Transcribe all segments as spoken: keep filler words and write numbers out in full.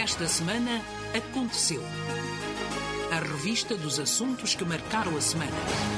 Esta semana aconteceu. A revista dos assuntos que marcaram a semana.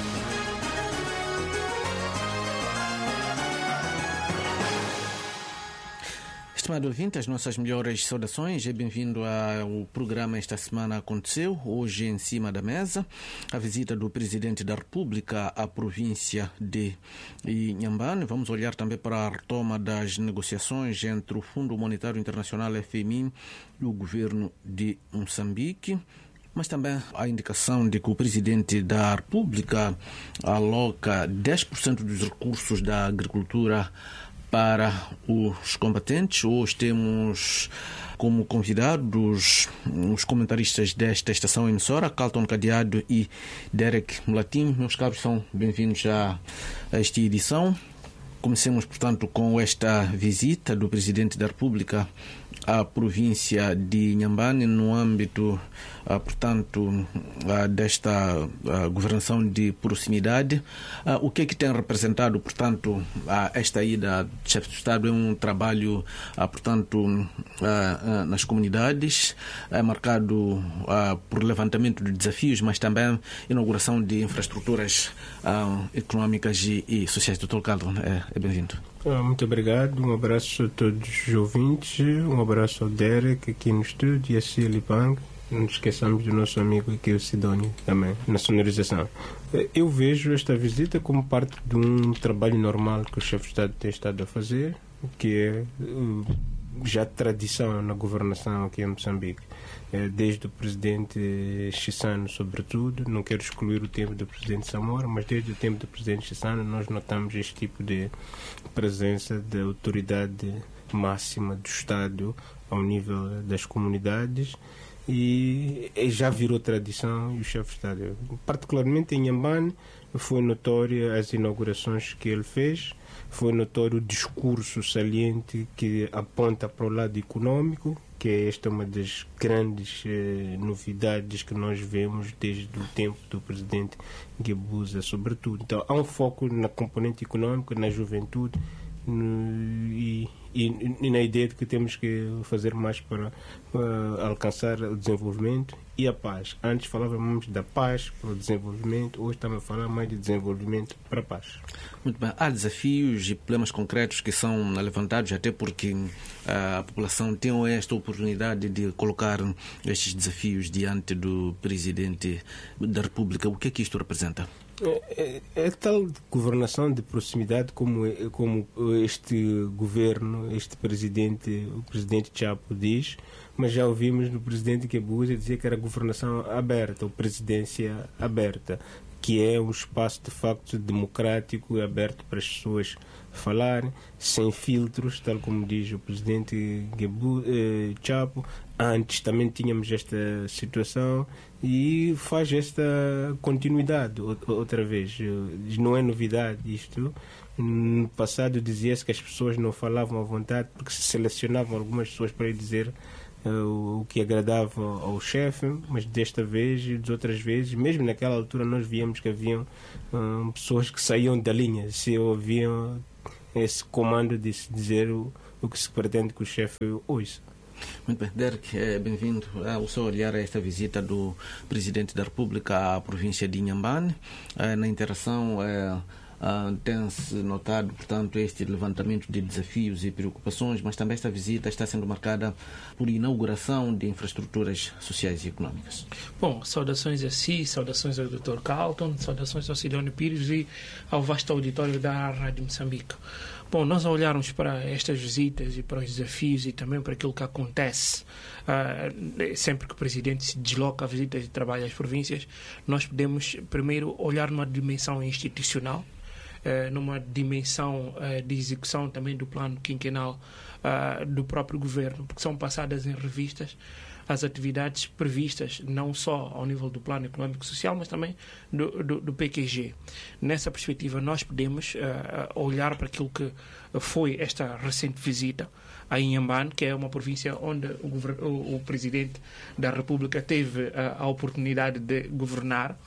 Estimado ouvinte, as nossas melhores saudações e bem-vindo ao programa Esta Semana Aconteceu. Hoje, em cima da mesa, a visita do Presidente da República à província de Inhambane. Vamos olhar também para a retoma das negociações entre o Fundo Monetário Internacional F M I e o governo de Moçambique. Mas também a indicação de que o Presidente da República aloca dez por cento dos recursos da agricultura para os combatentes. Hoje temos como convidados os comentaristas desta estação emissora, Carlton Cadeado e Derek Mulatim. Meus caros, são bem-vindos a, a esta edição. Comecemos, portanto, com esta visita do Presidente da República à província de Inhambane no âmbito, uh, portanto, uh, desta uh, governação de proximidade. Uh, o que é que tem representado, portanto, uh, esta ida do chefe de Estado? É um trabalho, uh, portanto, uh, uh, nas comunidades, é marcado uh, por levantamento de desafios, mas também inauguração de infraestruturas uh, económicas e, e sociais. doutor Carlton, é, é bem-vindo. Muito obrigado, um abraço a todos os ouvintes, um abraço ao Derek aqui no estúdio e a Cília Pang. Não esqueçamos do nosso amigo aqui, o Sidónio, também, na sonorização. Eu vejo esta visita como parte de um trabalho normal que o chefe de Estado tem estado a fazer, que é já tradição na governação aqui em Moçambique. Desde o presidente Chissano, sobretudo, não quero excluir o tempo do presidente Samora, mas desde o tempo do presidente Chissano nós notamos este tipo de presença da autoridade máxima do Estado ao nível das comunidades, e já virou tradição. E o chefe de Estado, particularmente em Inhambane, foi notória as inaugurações que ele fez, foi notório o discurso saliente que aponta para o lado econômico, que esta é uma das grandes eh, novidades que nós vemos desde o tempo do presidente Guebuza, sobretudo. Então, há um foco na componente econômica, na juventude no, e, e, e na ideia de que temos que fazer mais para, para alcançar o desenvolvimento e a paz. Antes falávamos da paz para o desenvolvimento, hoje estamos a falar mais de desenvolvimento para a paz. Muito bem. Há desafios e problemas concretos que são levantados, até porque a população tem esta oportunidade de colocar estes desafios diante do Presidente da República. O que é que isto representa? É, é, é tal governação de proximidade como, como este governo, este presidente, o presidente Chapo diz, mas já ouvimos do presidente Guebuza dizer que era governação aberta, ou presidência aberta, que é um espaço de facto democrático e aberto para as pessoas falarem, sem filtros, tal como diz o presidente Guebu, eh, Chapo. Antes também tínhamos esta situação e faz esta continuidade outra vez. Não é novidade isto. No passado dizia-se que as pessoas não falavam à vontade porque se selecionavam algumas pessoas para dizer Uh, o que agradava ao chefe, mas desta vez e de outras vezes, mesmo naquela altura nós víamos que haviam uh, pessoas que saíam da linha, se ouviam esse comando de se dizer o, o que se pretende que o chefe ouça. Muito bem, Derek, é bem-vindo ao seu olhar a esta visita do Presidente da República à província de Inhambane. É, na interação é, Uh, tem-se notado, portanto, este levantamento de desafios e preocupações, mas também esta visita está sendo marcada por inauguração de infraestruturas sociais e económicas. Bom, saudações a si, saudações ao doutor Carlton, saudações ao Sidónio Pires e ao vasto auditório da Rádio Moçambique. Bom, nós ao olharmos para estas visitas e para os desafios e também para aquilo que acontece uh, sempre que o Presidente se desloca a visitas de trabalho às províncias, nós podemos primeiro olhar numa dimensão institucional, Uh, numa dimensão uh, de execução também do plano quinquenal uh, do próprio governo, porque são passadas em revistas as atividades previstas, não só ao nível do plano económico e social, mas também do, do, do P Q G. Nessa perspectiva, nós podemos uh, olhar para aquilo que foi esta recente visita a Inhambane, que é uma província onde o, o, o Presidente da República teve uh, a oportunidade de governar.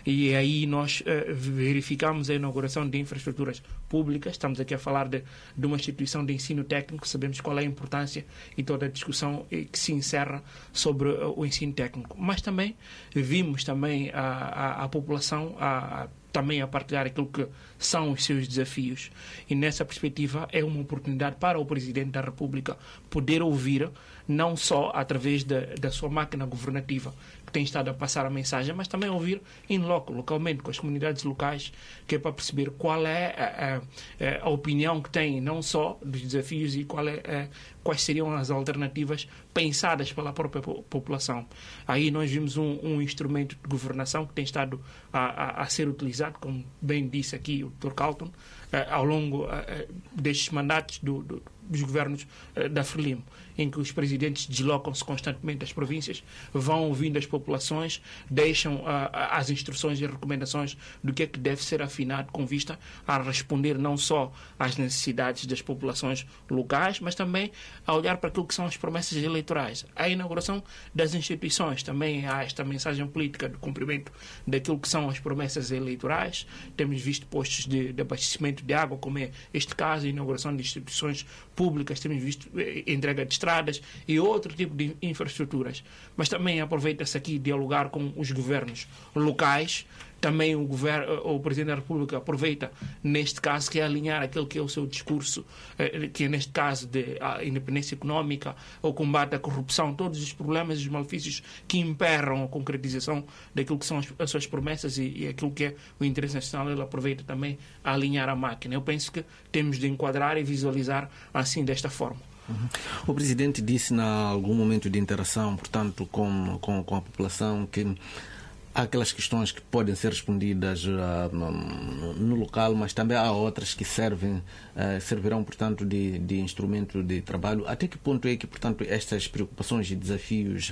E aí nós uh, verificamos a inauguração de infraestruturas públicas. Estamos aqui a falar de, de uma instituição de ensino técnico, sabemos qual é a importância e toda a discussão que se encerra sobre uh, o ensino técnico. Mas também vimos também a, a, a população a, a também a partilhar aquilo que são os seus desafios. E nessa perspectiva é uma oportunidade para o Presidente da República poder ouvir, não só através da, da sua máquina governativa, que tem estado a passar a mensagem, mas também ouvir em loco, localmente, com as comunidades locais, que é para perceber qual é a, a, a opinião que têm, não só dos desafios e qual é, a, quais seriam as alternativas pensadas pela própria população. Aí nós vimos um, um instrumento de governação que tem estado a, a, a ser utilizado, como bem disse aqui o doutor Carlton, ao longo destes mandatos do, do, dos governos da Frelimo, em que os presidentes deslocam-se constantemente das províncias, vão ouvindo as populações, deixam as instruções e recomendações do que é que deve ser afinado com vista a responder não só às necessidades das populações locais, mas também a olhar para aquilo que são as promessas eleitorais. A inauguração das instituições também há esta mensagem política do cumprimento daquilo que são as promessas eleitorais. Temos visto postos de, de abastecimento de água, como é este caso, a inauguração de instituições públicas, temos visto entrega de estradas e outro tipo de infraestruturas. Mas também aproveita-se aqui dialogar com os governos locais. Também o, governo, o Presidente da República aproveita, neste caso, que é alinhar aquele que é o seu discurso, que é, neste caso, de a independência económica, o combate à corrupção, todos os problemas e os malefícios que imperam a concretização daquilo que são as, as suas promessas e, e aquilo que é o interesse nacional. Ele aproveita também a alinhar a máquina. Eu penso que temos de enquadrar e visualizar assim, desta forma. Uhum. O Presidente disse, em algum momento de interação, portanto, com, com, com a população, que há aquelas questões que podem ser respondidas uh, no, no local, mas também há outras que servem, uh, servirão, portanto, de, de instrumento de trabalho. Até que ponto é que, portanto, estas preocupações e desafios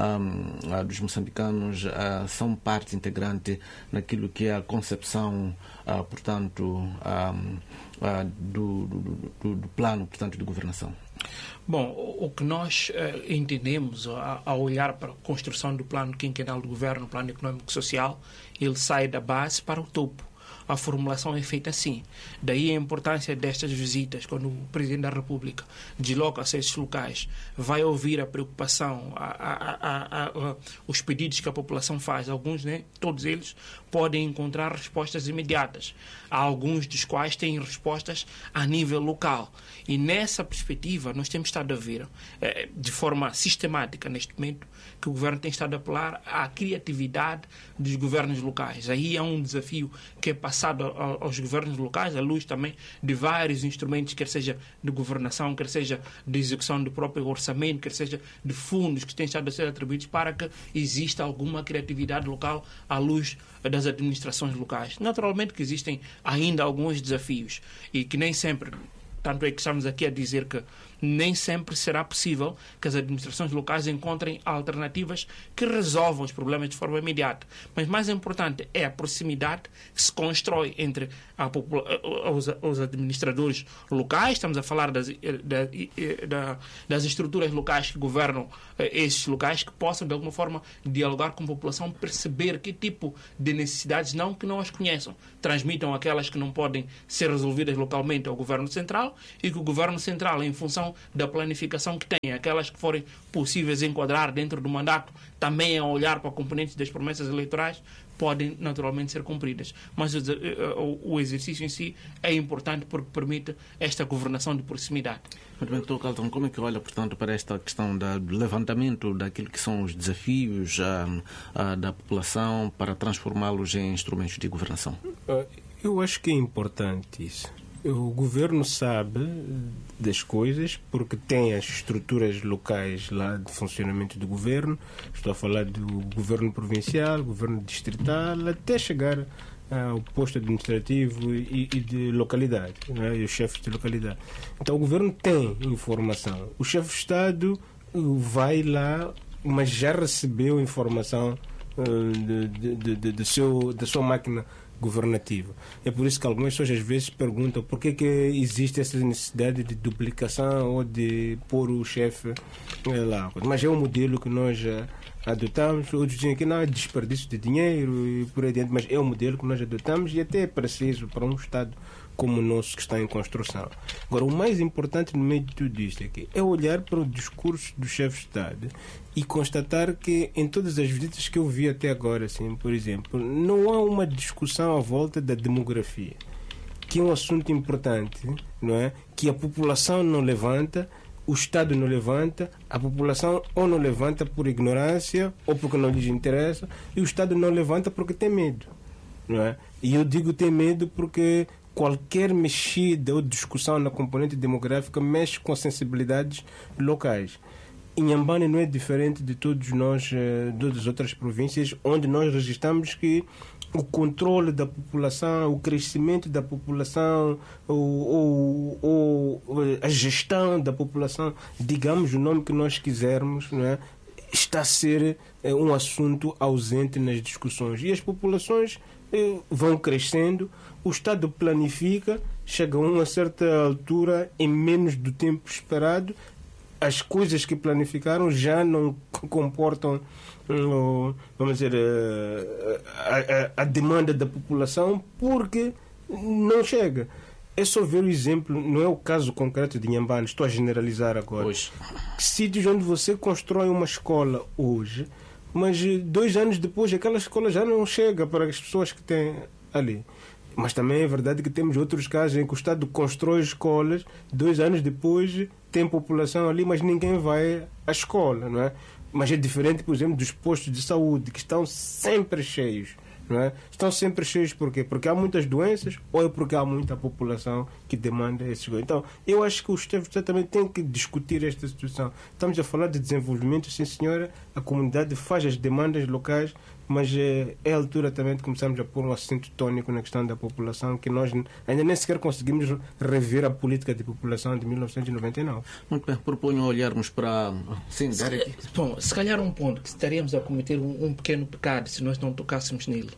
um, uh, dos moçambicanos uh, são parte integrante naquilo que é a concepção, uh, portanto, um, uh, do, do, do, do plano, portanto, de governação? Bom, o que nós uh, entendemos ao olhar para a construção do plano quinquenal do governo, o plano econômico e social, ele sai da base para o topo. A formulação é feita assim. Daí a importância destas visitas, quando o Presidente da República desloca-se a esses locais, vai ouvir a preocupação, a, a, a, a, a, os pedidos que a população faz. Alguns, né, todos eles, podem encontrar respostas imediatas. Há alguns dos quais têm respostas a nível local. E nessa perspectiva, nós temos estado a ver, eh, de forma sistemática neste momento, que o Governo tem estado a apelar à criatividade dos governos locais. Aí há um desafio que é passado aos governos locais, à luz também de vários instrumentos, quer seja de governação, quer seja de execução do próprio orçamento, quer seja de fundos que têm estado a ser atribuídos para que exista alguma criatividade local à luz das administrações locais. Naturalmente que existem ainda alguns desafios e que nem sempre, tanto é que estamos aqui a dizer que nem sempre será possível que as administrações locais encontrem alternativas que resolvam os problemas de forma imediata. Mas mais importante é a proximidade que se constrói entre a os, os administradores locais. Estamos a falar das, da, das estruturas locais que governam esses locais, que possam de alguma forma dialogar com a população, perceber que tipo de necessidades, não que não as conheçam, transmitam aquelas que não podem ser resolvidas localmente ao Governo Central e que o Governo Central, em função da planificação que tem, aquelas que forem possíveis enquadrar dentro do mandato, também a olhar para componentes das promessas eleitorais, podem naturalmente ser cumpridas. Mas o, o, o exercício em si é importante porque permite esta governação de proximidade. Muito bem, doutor Carlton, como é que olha, portanto, para esta questão da, do levantamento daquilo que são os desafios uh, uh, da população para transformá-los em instrumentos de governação? Eu acho que é importante isso. O governo sabe das coisas porque tem as estruturas locais lá de funcionamento do governo. Estou a falar do governo provincial, governo distrital, até chegar ao posto administrativo e, e de localidade, né? E os chefes de localidade. Então o governo tem informação. O chefe de Estado vai lá, mas já recebeu informação uh, de, de, de, de seu, da sua máquina governativa. É por isso que algumas pessoas às vezes perguntam por que, que existe essa necessidade de duplicação ou de pôr o chefe lá. Mas é um modelo que nós já adotamos. Outros dizem que não é desperdício de dinheiro e por aí adiante, mas é um modelo que nós adotamos e até é preciso para um Estado como o nosso que está em construção. Agora, o mais importante no meio de tudo isto aqui é olhar para o discurso do chefe de Estado e constatar que em todas as visitas que eu vi até agora, assim, por exemplo, não há uma discussão à volta da demografia, que é um assunto importante, não é? Que a população não levanta, o Estado não levanta, a população ou não levanta por ignorância ou porque não lhes interessa, e o Estado não levanta porque tem medo, não é? E eu digo tem medo porque qualquer mexida ou discussão na componente demográfica mexe com sensibilidades locais. Inhambane não é diferente de todos nós, de todas as outras províncias, onde nós registramos que o controle da população, o crescimento da população, ou, ou, ou a gestão da população, digamos o nome que nós quisermos, não é? Está a ser é, um assunto ausente nas discussões. E as populações é, vão crescendo, o Estado planifica, chega a uma certa altura, em menos do tempo esperado, as coisas que planificaram já não comportam, vamos dizer, a, a, a demanda da população, porque não chega. É só ver o exemplo, não é o caso concreto de Inhambane, estou a generalizar agora. Hoje. Sítios onde você constrói uma escola hoje, mas dois anos depois aquela escola já não chega para as pessoas que têm ali. Mas também é verdade que temos outros casos em que o Estado constrói escolas, dois anos depois tem população ali, mas ninguém vai à escola, não é? Mas é diferente, por exemplo, dos postos de saúde, que estão sempre cheios, não é? Estão sempre cheios por quê? Porque há muitas doenças ou é porque há muita população que demanda esses coisas. Então, eu acho que o chefe também tem que discutir esta situação. Estamos a falar de desenvolvimento, sim senhora, a comunidade faz as demandas locais, mas é, é a altura também de começarmos a pôr um acento tónico na questão da população, que nós ainda nem sequer conseguimos rever a política de população de mil novecentos e noventa e nove. Muito bem, proponho olharmos para... Sim, se, bom, se calhar um ponto que estaríamos a cometer um, um pequeno pecado se nós não tocássemos nele.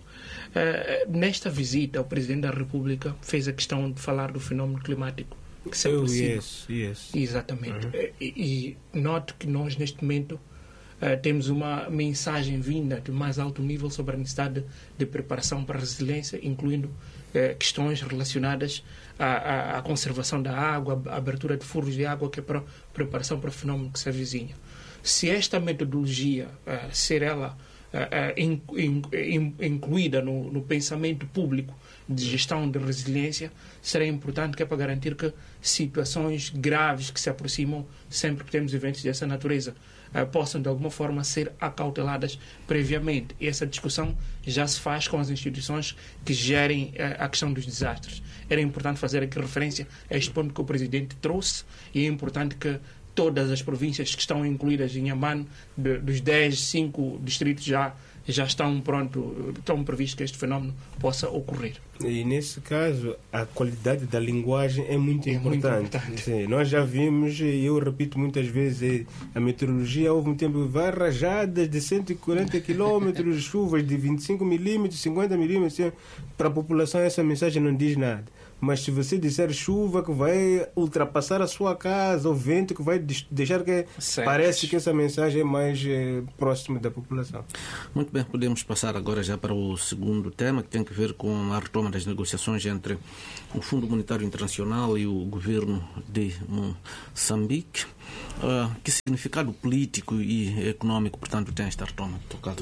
Uh, nesta visita, o Presidente da República fez a questão de falar do fenómeno climático que se aproxima. Oh, yes, yes. Exatamente. Uhum. E, e note que nós, neste momento, Uh, temos uma mensagem vinda de mais alto nível sobre a necessidade de, de preparação para a resiliência, incluindo uh, questões relacionadas à, à, à conservação da água, à abertura de furos de água, que é para preparação para o fenómeno que se avizinha. Se esta metodologia uh, ser ela uh, uh, in, in, in, incluída no, no pensamento público de gestão de resiliência, será importante que é para garantir que situações graves que se aproximam sempre que temos eventos dessa natureza Uh, possam de alguma forma ser acauteladas previamente. E essa discussão já se faz com as instituições que gerem uh, a questão dos desastres. Era importante fazer aqui referência a este ponto que o Presidente trouxe, e é importante que todas as províncias que estão incluídas em Inhambane, de, dos dez, cinco distritos já já estão pronto, estão previstos que este fenómeno possa ocorrer. E nesse caso, a qualidade da linguagem é muito é importante. Muito importante. Sim, nós já vimos, e eu repito muitas vezes, a meteorologia houve um tempo, vai rajadas de cento e quarenta quilômetros, chuvas de vinte e cinco milímetros, cinquenta milímetros. Para a população essa mensagem não diz nada. Mas se você disser chuva que vai ultrapassar a sua casa, ou vento que vai deixar que... Certo. Parece que essa mensagem é mais é, próxima da população. Muito bem, podemos passar agora já para o segundo tema, que tem a ver com a retoma das negociações entre o Fundo Monetário Internacional e o governo de Moçambique. Uh, que significado político e econômico, portanto, tem esta retoma?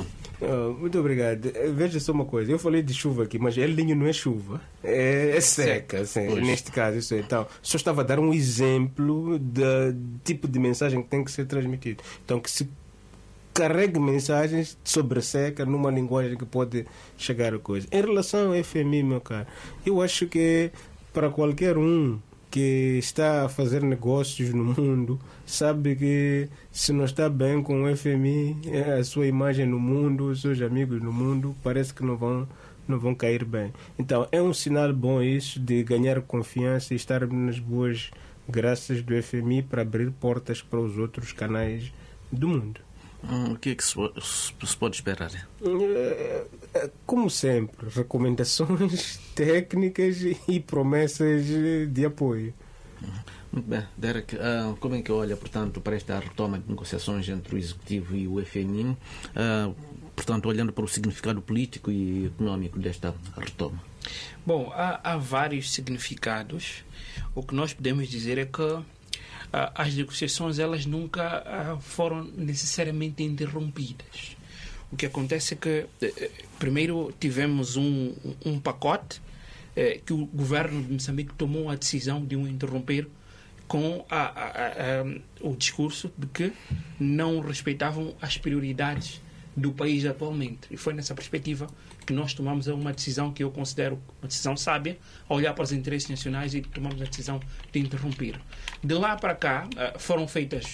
Oh, muito obrigado. Veja só uma coisa, eu falei de chuva aqui, mas El Niño não é chuva, é, é seca, assim, neste caso. Isso é. Então, só estava a dar um exemplo do tipo de mensagem que tem que ser transmitido. Então, que se carregue mensagens sobre a seca numa linguagem que pode chegar a coisa. Em relação ao F M I, meu caro, eu acho que para qualquer um que está a fazer negócios no mundo, sabe que se não está bem com o F M I, a sua imagem no mundo, os seus amigos no mundo, parece que não vão, não vão cair bem. Então, é um sinal bom isso de ganhar confiança e estar nas boas graças do F M I para abrir portas para os outros canais do mundo. Hum, o que é que se, se pode esperar? Como sempre, recomendações técnicas e promessas de apoio. Muito bem. Derek, uh, como é que olha, portanto, para esta retoma de negociações entre o Executivo e o F M I, uh, portanto, olhando para o significado político e económico desta retoma? Bom, há, há vários significados. O que nós podemos dizer é que uh, as negociações elas nunca uh, foram necessariamente interrompidas. O que acontece é que, uh, primeiro, tivemos um, um pacote uh, que o governo de Moçambique tomou a decisão de o interromper com a, a, a, a, o discurso de que não respeitavam as prioridades do país atualmente. E foi nessa perspectiva que nós tomamos uma decisão que eu considero uma decisão sábia, a olhar para os interesses nacionais, e tomamos a decisão de interromper. De lá para cá foram feitas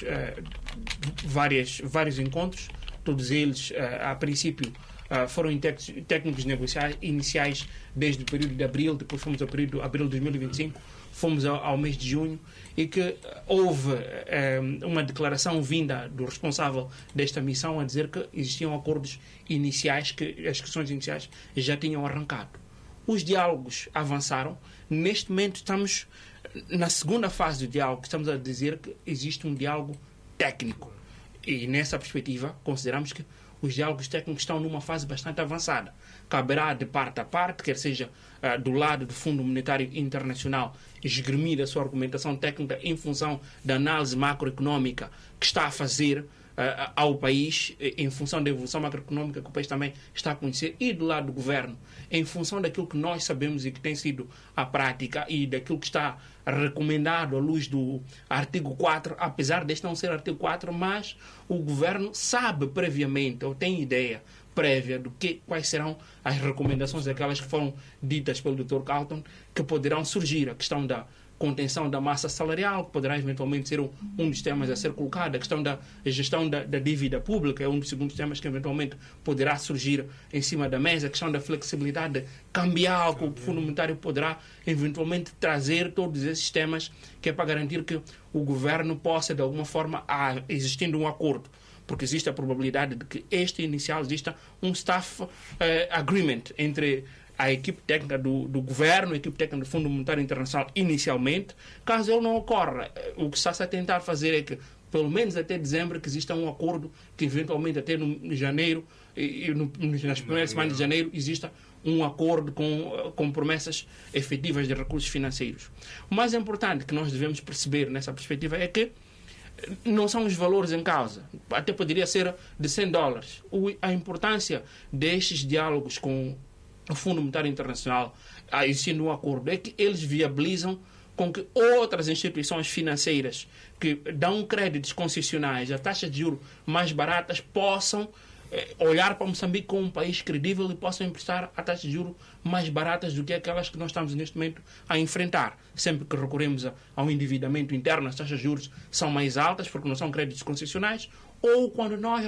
várias, vários encontros, todos eles, a princípio, foram técnicos negociais iniciais desde o período de abril, depois fomos ao período de abril de dois mil e vinte e cinco, fomos ao, ao mês de junho, e que houve eh, uma declaração vinda do responsável desta missão a dizer que existiam acordos iniciais, que as questões iniciais já tinham arrancado. Os diálogos avançaram. Neste momento estamos na segunda fase do diálogo, estamos a dizer que existe um diálogo técnico. E nessa perspectiva consideramos que os diálogos técnicos estão numa fase bastante avançada. Caberá de parte a parte, quer seja uh, do lado do Fundo Monetário Internacional, esgrimir a sua argumentação técnica em função da análise macroeconómica que está a fazer uh, ao país, em função da evolução macroeconómica que o país também está a conhecer, e do lado do governo, em função daquilo que nós sabemos e que tem sido a prática e daquilo que está recomendado à luz do artigo quatro, apesar deste não ser artigo quatro, mas o governo sabe previamente, ou tem ideia prévia do que, quais serão as recomendações daquelas que foram ditas pelo doutor Carlton, que poderão surgir. A questão da contenção da massa salarial, que poderá eventualmente ser um, um dos temas a ser colocado. A questão da gestão da, da dívida pública é um dos segundos temas que eventualmente poderá surgir em cima da mesa. A questão da flexibilidade cambial, que o Fundo Monetário poderá eventualmente trazer. Todos esses temas, que é para garantir que o governo possa, de alguma forma, a, existindo um acordo, porque existe a probabilidade de que este inicial exista um staff uh, agreement entre a equipe técnica do, do governo, a equipe técnica do Fundo Monetário Internacional inicialmente. Caso ele não ocorra, o que está-se a tentar fazer é que, pelo menos até dezembro, que exista um acordo, que eventualmente até no janeiro, e, e no, nas primeiras semanas de janeiro, exista um acordo com, com promessas efetivas de recursos financeiros. O mais importante que nós devemos perceber nessa perspectiva é que não são os valores em causa. Até poderia ser de cem dólares. O, a importância destes diálogos com o Fundo Monetário Internacional, existindo um acordo, é que eles viabilizam com que outras instituições financeiras que dão créditos concessionais a taxas de juros mais baratas possam eh, olhar para Moçambique como um país credível e possam emprestar a taxas de juros mais baratas do que aquelas que nós estamos neste momento a enfrentar. Sempre que recorremos a, ao endividamento interno, as taxas de juros são mais altas porque não são créditos concessionais, ou quando nós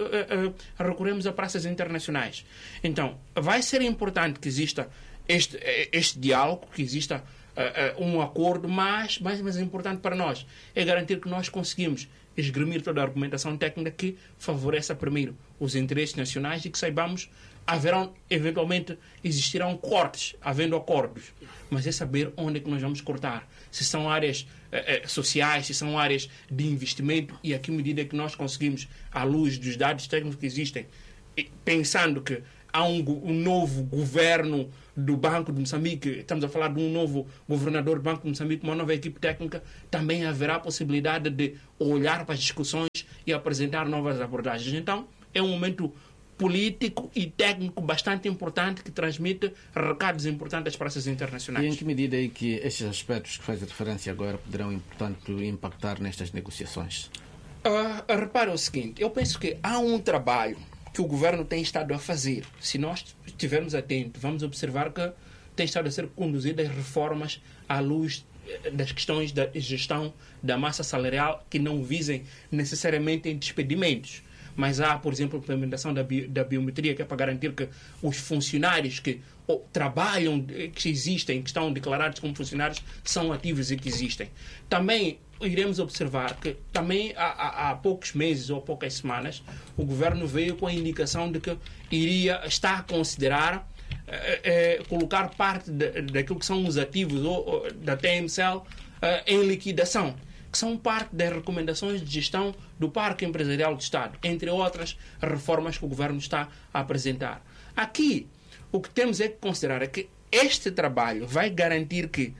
recorremos a praças internacionais. Então, vai ser importante que exista este, este diálogo, que exista uh, uh, um acordo, mas mais, mais importante para nós é garantir que nós conseguimos esgrimir toda a argumentação técnica que favoreça primeiro os interesses nacionais e que saibamos, haverão, eventualmente, existirão cortes, havendo acordos, mas é saber onde é que nós vamos cortar. Se são áreas eh, sociais, se são áreas de investimento, e a que medida que nós conseguimos, à luz dos dados técnicos que existem, pensando que há um, um novo governo do Banco de Moçambique, estamos a falar de um novo governador do Banco de Moçambique, uma nova equipe técnica, também haverá a possibilidade de olhar para as discussões e apresentar novas abordagens. Então, é um momento político e técnico bastante importante que transmite recados importantes para essas internacionais. E em que medida é que estes aspectos que faz referência agora poderão, portanto, impactar nestas negociações? Uh, repara o seguinte, eu penso que há um trabalho que o governo tem estado a fazer. Se nós estivermos atentos, vamos observar que tem estado a ser conduzidas reformas à luz das questões da gestão da massa salarial que não visem necessariamente em despedimentos. Mas há, por exemplo, a implementação da, bi, da biometria, que é para garantir que os funcionários que ou, trabalham, que existem, que estão declarados como funcionários, são ativos e que existem. Também iremos observar que também há, há, há poucos meses ou poucas semanas o governo veio com a indicação de que iria estar a considerar eh, eh, colocar parte de, daquilo que são os ativos ou, ou, da T M C L eh, em liquidação, que são parte das recomendações de gestão do Parque Empresarial do Estado, entre outras reformas que o governo está a apresentar. Aqui, o que temos é que considerar é que este trabalho vai garantir que,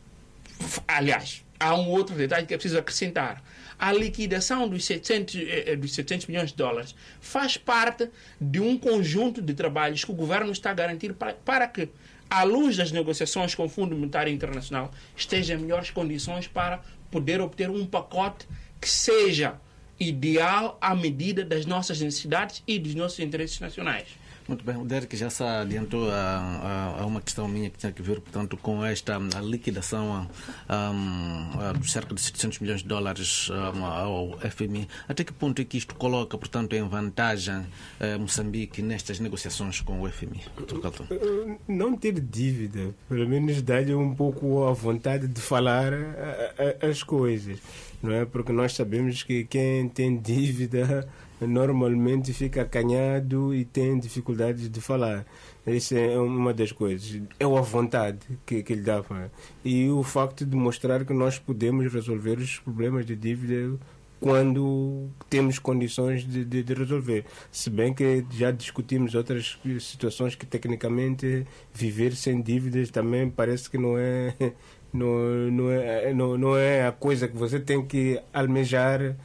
aliás, há um outro detalhe que é preciso acrescentar. A liquidação dos setecentos, dos setecentos milhões de dólares faz parte de um conjunto de trabalhos que o governo está a garantir para, para que, à luz das negociações com o Fundo Monetário Internacional, esteja em melhores condições para poder obter um pacote que seja ideal à medida das nossas necessidades e dos nossos interesses nacionais. Muito bem, o Derek já se adiantou a, a, a uma questão minha que tinha a ver, portanto, com esta a liquidação a, a, dos cerca de setecentos milhões de dólares a, ao F M I. Até que ponto é que isto coloca, portanto, em vantagem a Moçambique nestas negociações com o F M I? doutor Carlton? Não ter dívida, pelo menos dá-lhe um pouco a vontade de falar a, a, as coisas, não é? Porque nós sabemos que quem tem dívida normalmente fica acanhado e tem dificuldades de falar. Essa é uma das coisas. É a vontade que, que ele dá. E o facto de mostrar que nós podemos resolver os problemas de dívida quando temos condições de, de, de resolver. Se bem que já discutimos outras situações que, tecnicamente, viver sem dívidas também parece que não é, não, não é, não, não é a coisa que você tem que almejar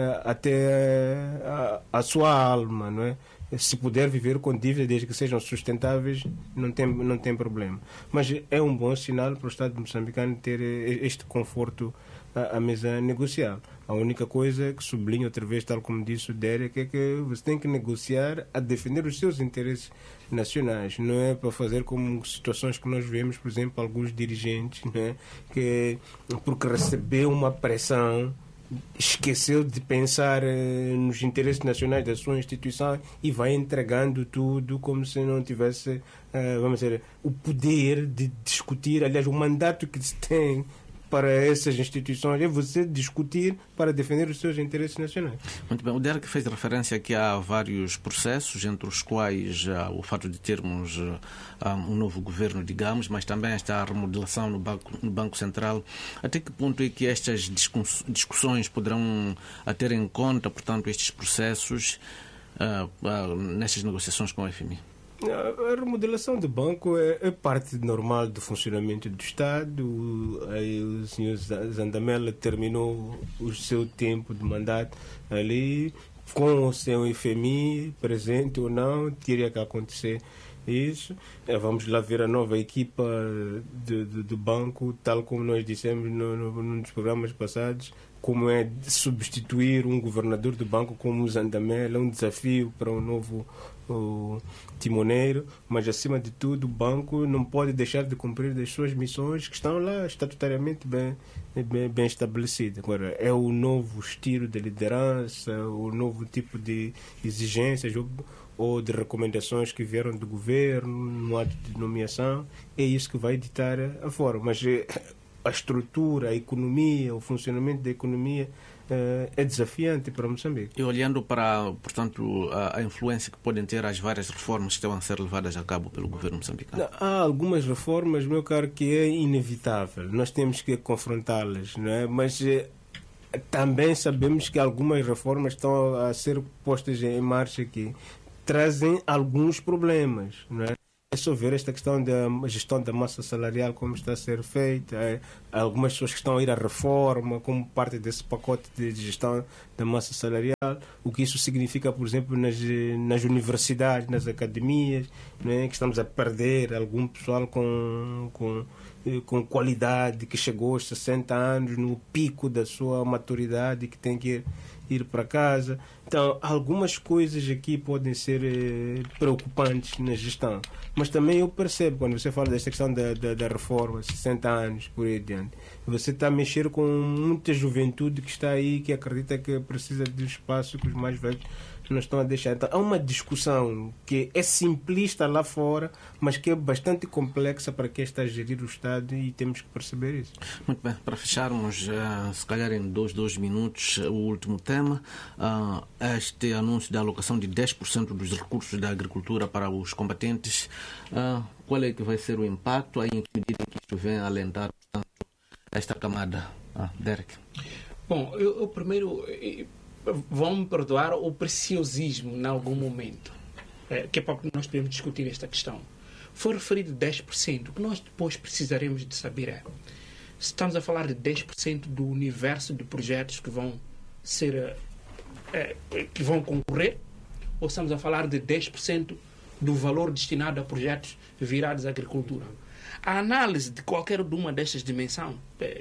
até a, a sua alma, não é? Se puder viver com dívidas desde que sejam sustentáveis, não tem, não tem problema. Mas é um bom sinal para o Estado moçambicano ter este conforto à, à mesa negocial. A única coisa que sublinho outra vez, tal como disse o Derek, é que você tem que negociar a defender os seus interesses nacionais. Não é para fazer como situações que nós vemos, por exemplo, alguns dirigentes, não é? Que porque recebeu uma pressão esqueceu de pensar eh, nos interesses nacionais da sua instituição e vai entregando tudo como se não tivesse eh, vamos dizer, o poder de discutir. Aliás, o mandato que se tem para essas instituições é você discutir para defender os seus interesses nacionais. Muito bem. O Derek fez referência aqui a vários processos, entre os quais uh, o fato de termos uh, um novo governo, digamos, mas também esta remodelação no Banco, no Banco Central. Até que ponto é que estas discuss, discussões poderão uh, ter em conta, portanto, estes processos uh, uh, nestas negociações com o F M I? A remodelação do banco é, é parte normal do funcionamento do Estado. Aí o senhor Zandamela terminou o seu tempo de mandato ali, com o seu F M I presente ou não, teria que acontecer isso. Vamos lá ver a nova equipa do, do, do banco, tal como nós dissemos no, no, nos programas passados, como é substituir um governador do banco como o Zandamela, é um desafio para um novo o timoneiro, mas acima de tudo o banco não pode deixar de cumprir as suas missões que estão lá estatutariamente bem, bem, bem estabelecidas. Agora, é o novo estilo de liderança, o novo tipo de exigências ou, ou de recomendações que vieram do governo no ato de nomeação, é isso que vai ditar a forma. Mas a estrutura, a economia, o funcionamento da economia é desafiante para Moçambique. E olhando para, portanto, a, a influência que podem ter as várias reformas que estão a ser levadas a cabo pelo governo moçambicano? Há algumas reformas, meu caro, que é inevitável. Nós temos que confrontá-las, não é? Mas eh, também sabemos que algumas reformas estão a ser postas em marcha que trazem alguns problemas, não é? É só ver esta questão da gestão da massa salarial, como está a ser feita. É, algumas pessoas que estão a ir à reforma como parte desse pacote de gestão da massa salarial. O que isso significa, por exemplo, nas, nas universidades, nas academias, né, que estamos a perder algum pessoal com, com, com qualidade, que chegou aos sessenta anos, no pico da sua maturidade, que tem que ir, ir para casa. Então, algumas coisas aqui podem ser eh, preocupantes na gestão. Mas também eu percebo, quando você fala desta questão da, da, da reforma, sessenta anos, por aí adiante, você está a mexer com muita juventude que está aí, que acredita que precisa de espaço que os mais velhos não estão a deixar. Então, há uma discussão que é simplista lá fora, mas que é bastante complexa para quem está a gerir o Estado, e temos que perceber isso. Muito bem, para fecharmos, uh, se calhar em dois, dois minutos, o último tema, uh, este anúncio da alocação de dez por cento dos recursos da agricultura para os combatentes, uh, qual é que vai ser o impacto, aí em que medida que isto vem a alentar, portanto, esta camada? Ah, Derek. Bom, eu, eu primeiro... Eu... vão-me perdoar o preciosismo em algum momento, é, que é para que nós podemos discutir esta questão. Foi referido dez por cento. O que nós depois precisaremos de saber é se estamos a falar de dez por cento do universo de projetos que vão ser é, que vão concorrer, ou estamos a falar de dez por cento do valor destinado a projetos virados à agricultura. A análise de qualquer uma destas dimensões é,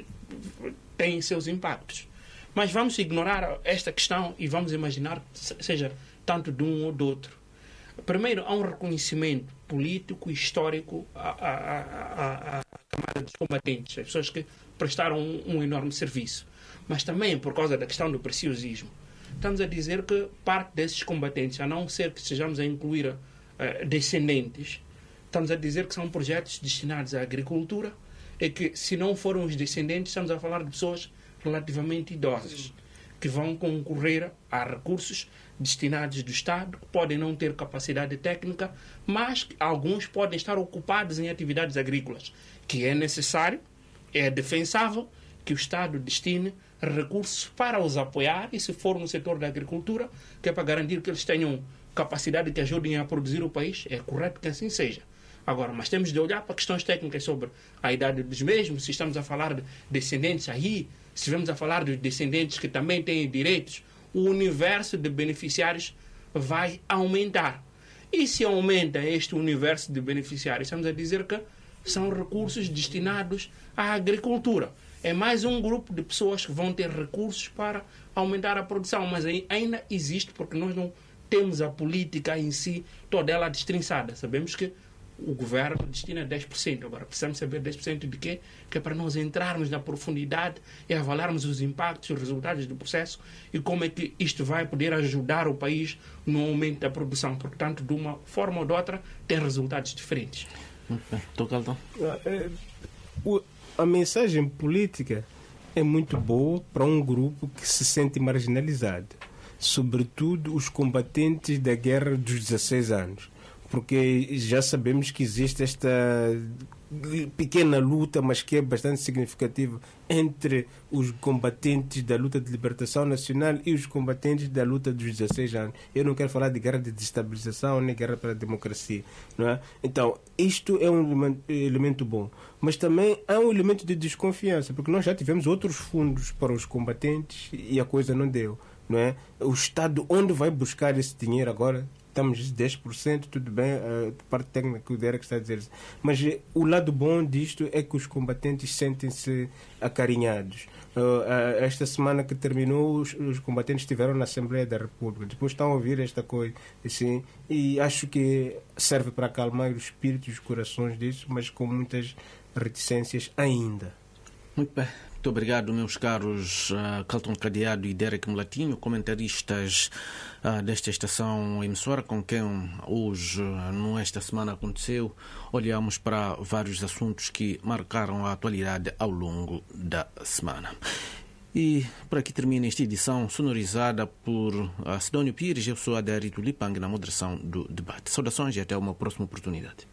tem seus impactos. Mas vamos ignorar esta questão e vamos imaginar que seja tanto de um ou do outro. Primeiro, há um reconhecimento político e histórico à, à, à, à camada dos combatentes, as pessoas que prestaram um, um enorme serviço. Mas também, por causa da questão do preciosismo, estamos a dizer que parte desses combatentes, a não ser que estejamos a incluir uh, descendentes, estamos a dizer que são projetos destinados à agricultura e que, se não foram os descendentes, estamos a falar de pessoas relativamente idosas, que vão concorrer a recursos destinados do Estado, que podem não ter capacidade técnica, mas alguns podem estar ocupados em atividades agrícolas, que é necessário, é defensável que o Estado destine recursos para os apoiar, e se for no setor da agricultura, que é para garantir que eles tenham capacidade que ajudem a produzir o país, é correto que assim seja. Agora, mas temos de olhar para questões técnicas sobre a idade dos mesmos, se estamos a falar de descendentes aí, se estivermos a falar de descendentes que também têm direitos, o universo de beneficiários vai aumentar. E se aumenta este universo de beneficiários, estamos a dizer que são recursos destinados à agricultura. É mais um grupo de pessoas que vão ter recursos para aumentar a produção, mas ainda existe, porque nós não temos a política em si toda ela destrinçada. Sabemos que o governo destina dez por cento. Agora, precisamos saber dez por cento de quê? Que é para nós entrarmos na profundidade e avaliarmos os impactos, os resultados do processo e como é que isto vai poder ajudar o país no aumento da produção. Portanto, de uma forma ou de outra, tem resultados diferentes. Estou calado. A mensagem política é muito boa para um grupo que se sente marginalizado, sobretudo os combatentes da guerra dos dezesseis anos. Porque já sabemos que existe esta pequena luta, mas que é bastante significativa, entre os combatentes da luta de libertação nacional e os combatentes da luta dos dezesseis anos. Eu não quero falar de guerra de desestabilização nem guerra pela democracia, não é? Então, isto é um elemento bom. Mas também há um elemento de desconfiança, porque nós já tivemos outros fundos para os combatentes e a coisa não deu, não é? O Estado, onde vai buscar esse dinheiro agora? Estamos dez por cento, tudo bem, a parte técnica que o Derek está a dizer. Mas o lado bom disto é que os combatentes sentem-se acarinhados. Esta semana que terminou, os, os combatentes estiveram na Assembleia da República. Depois estão a ouvir esta coisa, assim, e acho que serve para acalmar os espíritos e os corações disso, mas com muitas reticências ainda. Muito bem. Muito obrigado, meus caros uh, Calton Cadeado e Derek Mulatinho, comentaristas uh, desta estação emissora, com quem hoje, uh, nesta semana, aconteceu. Olhamos para vários assuntos que marcaram a atualidade ao longo da semana. E por aqui termina esta edição sonorizada por uh, Sidónio Pires. Eu sou Adarito Lipang, na moderação do debate. Saudações e até uma próxima oportunidade.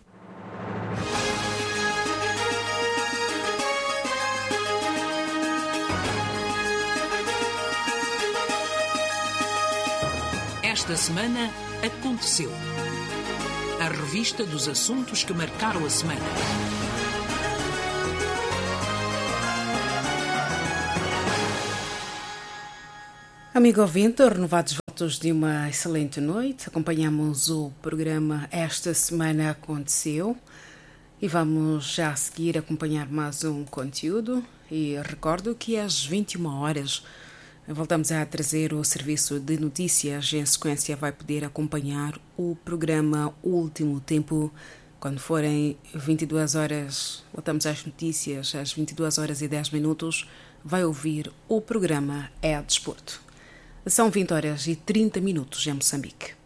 Esta semana aconteceu. A revista dos assuntos que marcaram a semana. Amigo ouvinte, renovados votos de uma excelente noite. Acompanhamos o programa Esta Semana Aconteceu e vamos já a seguir acompanhar mais um conteúdo. E recordo que às vinte e uma horas voltamos a trazer o serviço de notícias. Em sequência, vai poder acompanhar o programa Último Tempo. Quando forem vinte e duas horas, voltamos às notícias, às vinte e duas horas e dez minutos, vai ouvir o programa É Desporto. São vinte horas e trinta minutos em Moçambique.